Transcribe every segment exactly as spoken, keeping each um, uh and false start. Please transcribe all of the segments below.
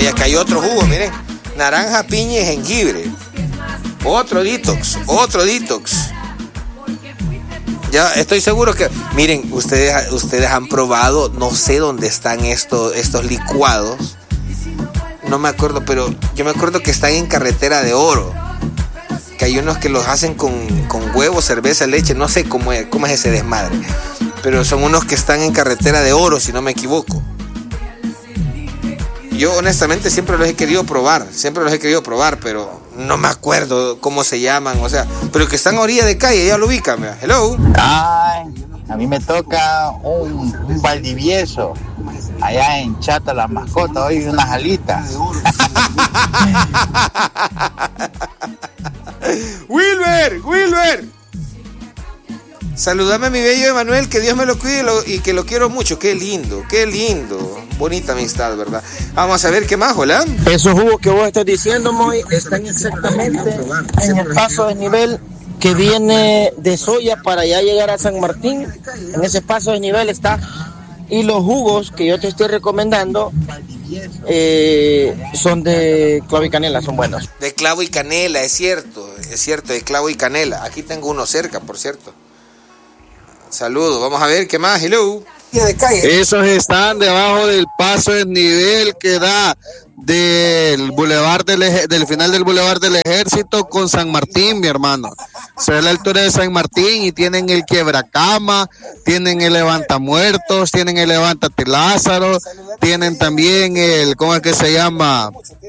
Y acá hay otro jugo, miren. Naranja, piña y jengibre. Otro detox, otro detox. Ya estoy seguro que, miren, ustedes, ustedes han probado, no sé dónde están estos, estos licuados. No me acuerdo, pero yo me acuerdo que están en Carretera de Oro. Que hay unos que los hacen con, con huevo, cerveza, leche, no sé cómo es, cómo es ese desmadre. Pero son unos que están en Carretera de Oro, si no me equivoco. Yo honestamente siempre los he querido probar, siempre los he querido probar, pero no me acuerdo cómo se llaman, o sea, pero que están a orilla de calle, ya lo ubican, mira. Hello. Ay, a mí me toca un, un Valdivieso, allá en Chata la Mascota, hoy unas alitas. Wilber, Wilber. Saludame a mi bello Emanuel, que Dios me lo cuide y, lo, y que lo quiero mucho. Qué lindo, qué lindo. Bonita amistad, ¿verdad? Vamos a ver qué más, hola. Esos jugos que vos estás diciendo, Moy, están exactamente en el paso de nivel que viene de Soya para ya llegar a San Martín. En ese paso de nivel está. Y los jugos que yo te estoy recomendando eh, son de clavo y canela, son buenos. De clavo y canela, es cierto, es cierto, de clavo y canela. Aquí tengo uno cerca, por cierto. Saludos, vamos a ver qué más, hello. Esos están debajo del paso de nivel que da del bulevar del, Eje- del final del bulevar del Ejército con San Martín, mi hermano. Esa es la altura de San Martín y tienen el quiebracama, tienen el levantamuertos, tienen el levántate Lázaro, tienen también el, ¿cómo es que se llama?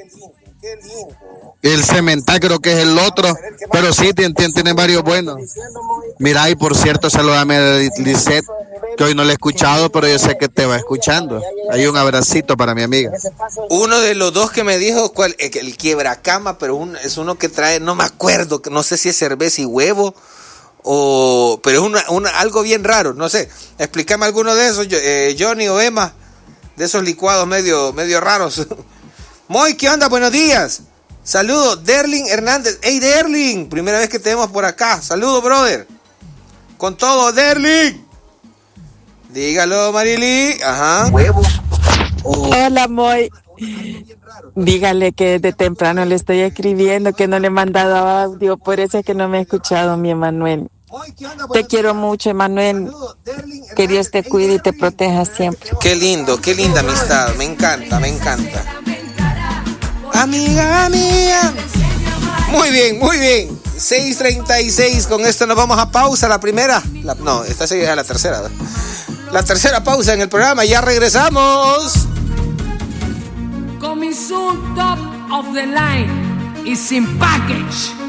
El cemental, creo que es el otro, pero sí, tienen, tienen varios buenos. Mira, y por cierto, saludame a Lisette, que hoy no la he escuchado, pero yo sé que te va escuchando. Hay un abracito para mi amiga. Uno de los dos que me dijo, ¿cuál? El, el quiebracama, pero un, es uno que trae, no me acuerdo, no sé si es cerveza y huevo, o pero es una, una, algo bien raro, no sé. Explícame alguno de esos, eh, Johnny o Emma, de esos licuados medio, medio raros. Moy, ¿qué onda? Buenos días. Saludos, Derling Hernández. Hey, Derling, primera vez que te vemos por acá. Saludos, brother. Con todo, Derling. Dígalo, Marily. Ajá. Hola, Moy. Dígale que desde temprano le estoy escribiendo, que no le he mandado audio, por eso es que no me ha escuchado mi Emanuel. Te quiero mucho, Emanuel. Que Dios te cuide y te proteja siempre. Qué lindo, qué linda amistad. Me encanta, me encanta. Amiga mía. Muy bien, muy bien. seis treinta y seis. Con esto nos vamos a pausa. La primera. La, no, esta sería la tercera. ¿verdad? La tercera pausa en el programa. Ya regresamos. Coming soon, top of the line is in package.